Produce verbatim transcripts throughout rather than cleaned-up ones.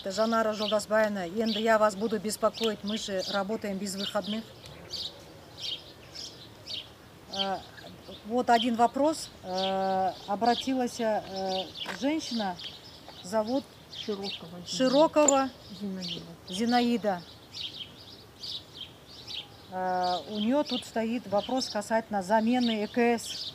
Это Жанара Жолдасбаевна. Енді я вас буду беспокоить, мы же работаем без выходных. Вот один вопрос. Обратилась женщина, зовут Широкого. Широкого Зинаида. Зинаида. У нее тут стоит вопрос касательно замены ЭКС.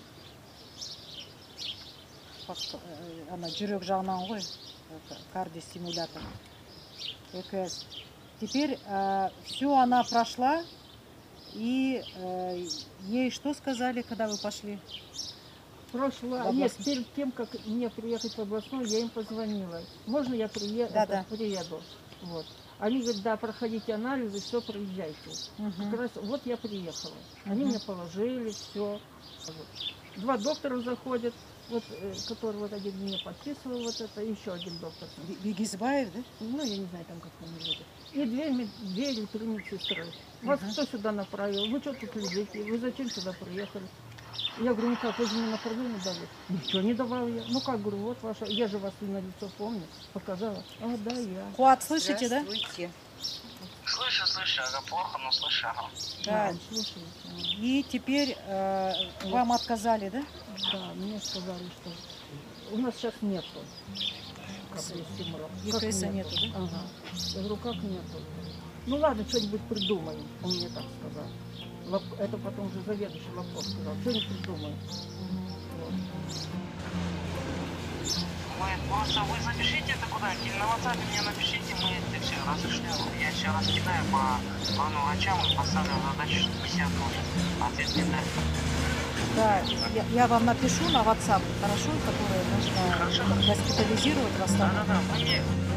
Она жүрек жағынан ғой, кардиостимулятор. ЭКС. Теперь э, все она прошла, и э, ей что сказали, когда вы пошли? Прошла. Нет, перед тем, как мне приехать в областной, я им позвонила. Можно я приеду? Да, да. приеду? Вот. Они говорят, да, проходите анализы, все, проезжайте. Угу. Как раз, вот я приехала. Они Угу. меня положили, все. Вот. Два доктора заходят, вот, э, который вот один мне подписывал вот это, еще один доктор. Бигизбаев, да? Ну, я не знаю, там как он зовут. И две, две или три медсестры. Вас Угу. кто сюда направил? Вы что тут лежите? Вы зачем сюда приехали? Я говорю, ну как, вы же мне направление дали? Ничего не давал я. Ну как, говорю, вот ваша, я же вас на лицо помню, показала. А, да, я. Куат, слышите, да? Слышу, слышу, ага, плохо, но слышу, ага. Да. Да, слушай, И теперь э, вам отказали, да? да, мне сказали, что у нас сейчас нету. Кардиостимулятора. ЕКС нету, да? Ага. Я говорю, как нету? Ну ладно, что-нибудь придумаем, он мне так сказал. Лап... Это потом уже заведующий Лапков сказал, что-нибудь придумаем. Вот. Мы просто вы запишите это куда-нибудь, или на WhatsApp мне напишите, мы это все разошлем. Я все раскидаю по главным врачам и поставлю задачу, что пятьдесят может. Ответ не дать. Да, я, я вам напишу на WhatsApp, хорошо, который нужно Хорошо, хорошо. госпитализировать вас там. Да-да-да, мы не...